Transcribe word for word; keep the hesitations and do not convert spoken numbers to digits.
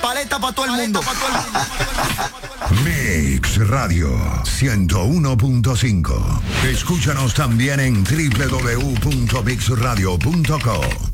paleta para todo el mundo. Mix Radio ciento uno punto cinco. Escúchanos también en doble u doble u doble u punto mix radio punto com.